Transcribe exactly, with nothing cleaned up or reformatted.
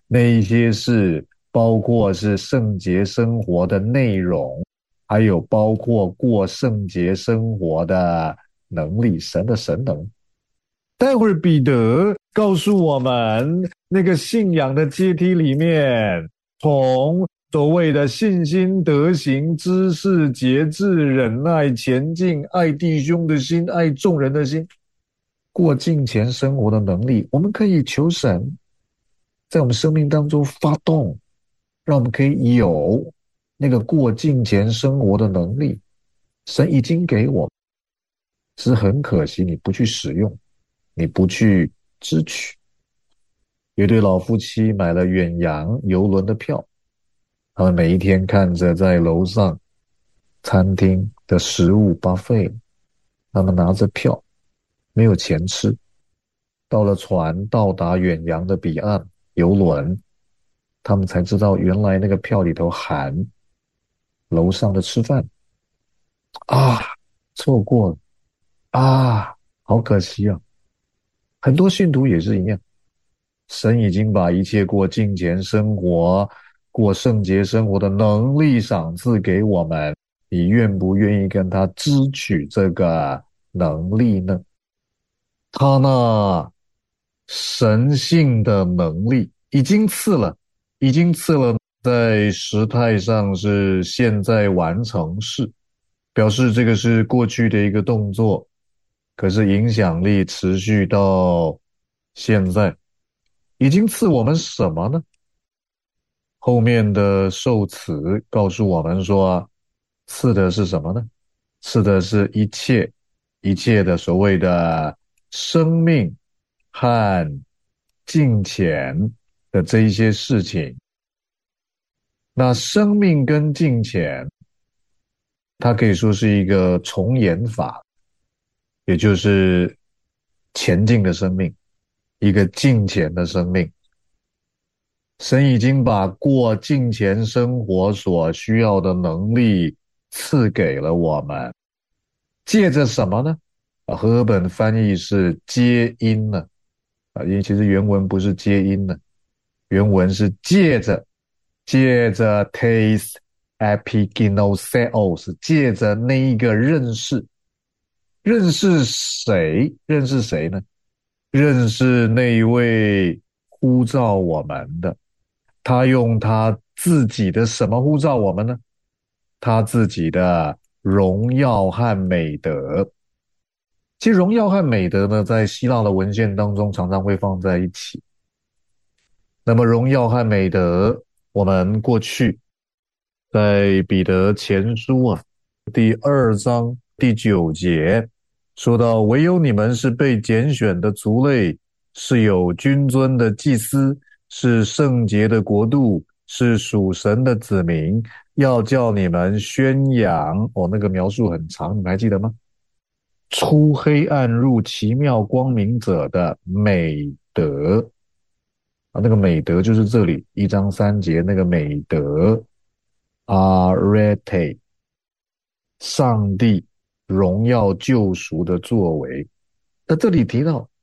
那一些是包括是圣洁生活的内容，还有包括过圣洁生活的能力，神的神能。待会儿彼得告诉我们，那个信仰的阶梯里面，从所谓的信心、德行、知识、节制、忍耐、前进、爱弟兄的心、爱众人的心，过敬虔生活的能力，我们可以求神在我们生命当中发动，让我们可以有那个过敬虔生活的能力。神已经给我，只是很可惜你不去使用，你不去支取。有对老夫妻买了远洋游轮的票，他们每一天看着在楼上餐厅的食物 buffet， 他们拿着票，没有钱吃。到了船到达远洋的彼岸，游轮，他们才知道原来那个票里头含楼上的吃饭啊，错过了啊，好可惜啊！很多信徒也是一样，神已经把一切过敬虔生活、过圣洁生活的能力赏赐给我们，你愿不愿意跟他支取这个能力呢？他那神性的能力已经赐了，已经赐了，在时态上是现在完成式，表示这个是过去的一个动作，可是影响力持续到现在。已经赐我们什么呢？后面的受词告诉我们说，赐的是什么呢？赐的是一切一切的所谓的生命和金钱的这一些事情。那生命跟金钱，它可以说是一个重演法，也就是前进的生命，一个金钱的生命。神已经把过金钱生活所需要的能力赐给了我们，借着什么呢？啊，和合本翻译是接因呢，啊，因为其实原文不是接因呢，原文是借着，借着 taste epiginoseos， 是借着那一个认识，认识谁？认识谁呢？认识那一位呼召我们的。他用他自己的什么呼召我们呢？他自己的荣耀和美德。其实荣耀和美德呢，在希腊的文献当中常常会放在一起。那么荣耀和美德，我们过去在彼得前书啊第二章第九节说到，唯有你们是被拣选的族类，是有君尊的祭司，是圣洁的国度，是属神的子民，要叫你们宣扬。哦，那个描述很长，你们还记得吗？出黑暗入奇妙光明者的美德啊，那个美德就是这里一章三节那个美德 arete， 上帝荣耀救赎的作为。那这里提到